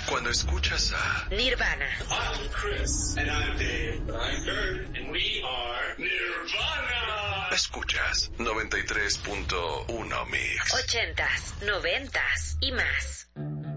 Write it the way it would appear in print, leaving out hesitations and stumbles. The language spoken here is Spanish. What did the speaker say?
Cuando escuchas a Nirvana. I'm Chris. And I'm Dave. I'm Kurt. And we are Nirvana. Escuchas 93.1 Mix. 80s, 90s y más.